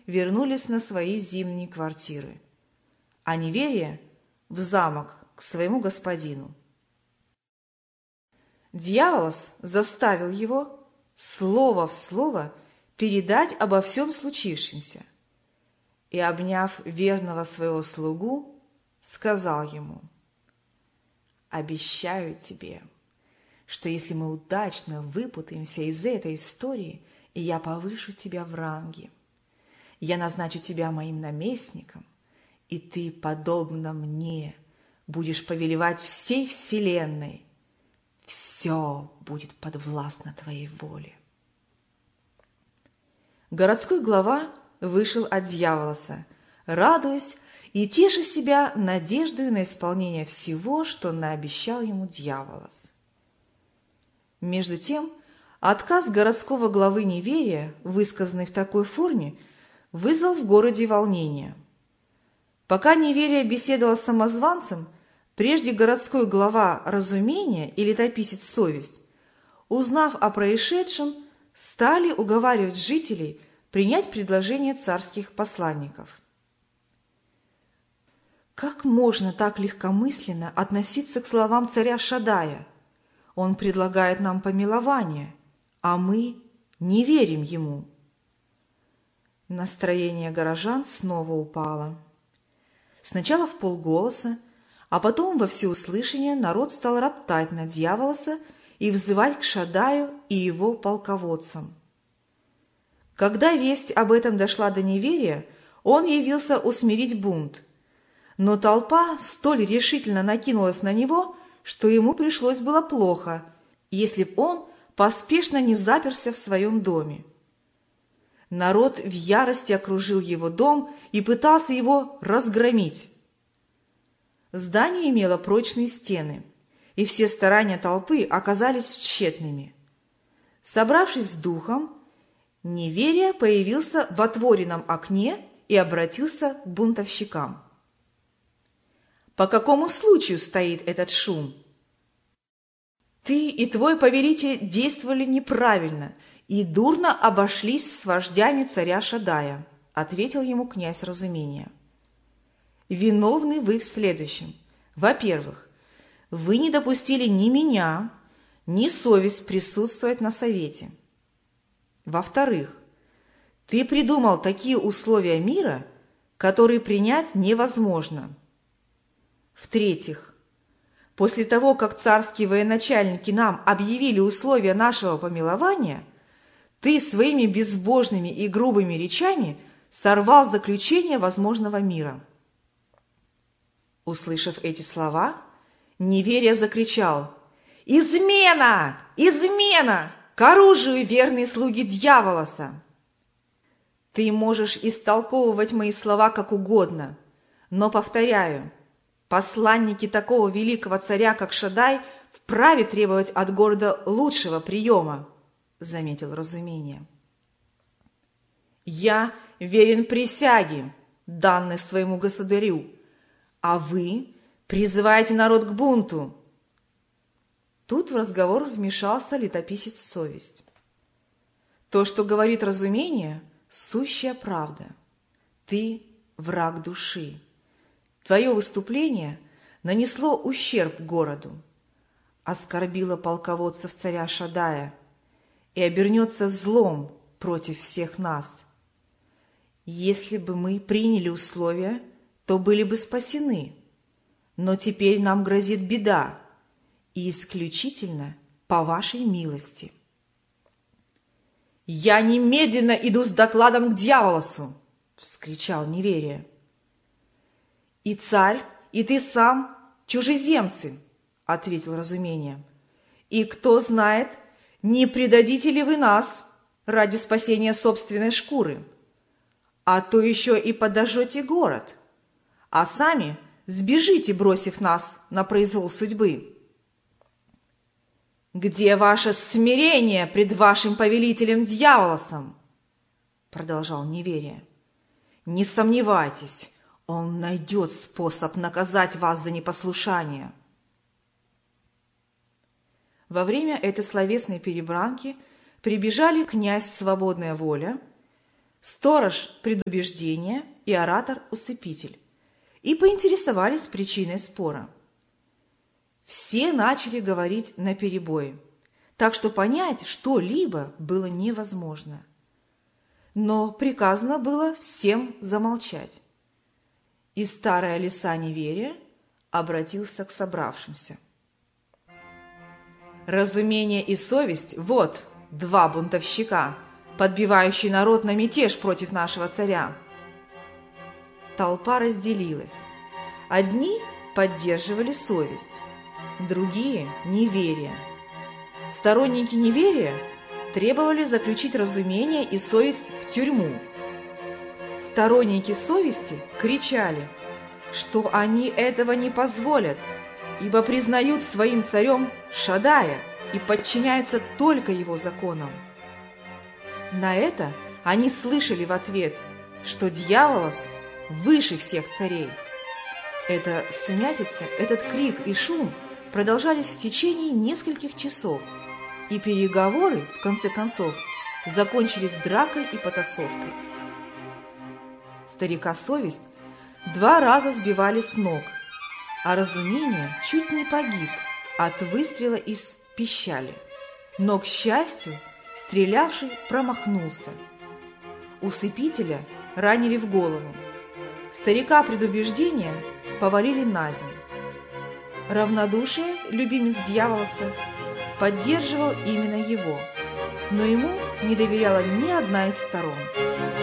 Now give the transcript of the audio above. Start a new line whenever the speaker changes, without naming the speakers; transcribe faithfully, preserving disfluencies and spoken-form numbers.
вернулись на свои зимние квартиры, а неверие — в замок к своему господину. Дьяволос заставил его слово в слово передать обо всем случившемся и, обняв верного своего слугу, сказал ему: «Обещаю тебе, что если мы удачно выпутаемся из этой истории, и я повышу тебя в ранге, я назначу тебя моим наместником, и ты, подобно мне, будешь повелевать всей вселенной. Все будет подвластно твоей воле». Городской глава вышел от Дьяволоса, радуясь и теша себя надеждой на исполнение всего, что наобещал ему Дьяволос. Между тем, отказ городского главы неверия, высказанный в такой форме, вызвал в городе волнение. Пока неверие беседовал с самозванцем, прежде городской глава разумения и летописец совесть, узнав о происшедшем, стали уговаривать жителей принять предложение царских посланников. Как можно так легкомысленно относиться к словам царя Шаддая? Он предлагает нам помилование, а мы не верим ему. Настроение горожан снова упало. Сначала вполголоса, а потом во всеуслышание народ стал роптать на Дьяволоса и взывать к Шаддаю и его полководцам. Когда весть об этом дошла до неверия, он явился усмирить бунт, но толпа столь решительно накинулась на него, что ему пришлось было плохо, если б он поспешно не заперся в своем доме. Народ в ярости окружил его дом и пытался его разгромить. Здание имело прочные стены, и все старания толпы оказались тщетными. Собравшись с духом, неверие появился в отворенном окне и обратился к бунтовщикам. «По какому случаю стоит этот шум? Ты и твой повелитель действовали неправильно и дурно обошлись с вождями царя Шаддая», — ответил ему князь разумения. «Виновны вы в следующем. Во-первых, вы не допустили ни меня, ни совесть присутствовать на совете. Во-вторых, ты придумал такие условия мира, которые принять невозможно. В-третьих, после того, как царские военачальники нам объявили условия нашего помилования, ты своими безбожными и грубыми речами сорвал заключение возможного мира». Услышав эти слова, неверие закричал: «Измена! Измена! К оружию, верные слуги Дьяволоса!» Ты можешь истолковывать мои слова как угодно, но, повторяю, посланники такого великого царя, как Шаддай, вправе требовать от города лучшего приема, — заметил разумение. «Я верен присяге, данной своему государю, а вы призываете народ к бунту». Тут в разговор вмешался летописец совесть. «То, что говорит разумение, сущая правда. Ты враг души. Твое выступление нанесло ущерб городу, оскорбило полководцев царя Шаддая и обернется злом против всех нас. Если бы мы приняли условия, то были бы спасены, но теперь нам грозит беда, и исключительно по вашей милости». «Я немедленно иду с докладом к Дьяволосу!» — вскричал неверие. «И царь, и ты сам чужеземцы!» — ответил разумение. «И кто знает, не предадите ли вы нас ради спасения собственной шкуры, а то еще и подожжете город, а сами сбежите, бросив нас на произвол судьбы. Где ваше смирение пред вашим повелителем Дьяволосом?» — продолжал неверие. «Не сомневайтесь, он найдет способ наказать вас за непослушание». Во время этой словесной перебранки прибежали князь Свободная Воля, сторож предубеждения и оратор-усыпитель, и поинтересовались причиной спора. Все начали говорить наперебой, так что понять что-либо было невозможно. Но приказано было всем замолчать. И старая лиса неверия обратился к собравшимся. Разумение и совесть – вот два бунтовщика, подбивающие народ на мятеж против нашего царя. Толпа разделилась. Одни поддерживали совесть, другие – неверие. Сторонники неверия требовали заключить разумение и совесть в тюрьму. Сторонники совести кричали, что они этого не позволят, ибо признают своим царем Шадая и подчиняются только его законам. На это они слышали в ответ, что Дьяволос выше всех царей. Эта сумятица, этот крик и шум продолжались в течение нескольких часов, и переговоры, в конце концов, закончились дракой и потасовкой. Старика совесть два раза сбивали с ног, а разумение чуть не погиб от выстрела из пищали. Но, к счастью, стрелявший промахнулся. Усыпителя ранили в голову. Старика предубеждения повалили на землю. Равнодушие любимец Дьяволоса поддерживал именно его, но ему не доверяла ни одна из сторон.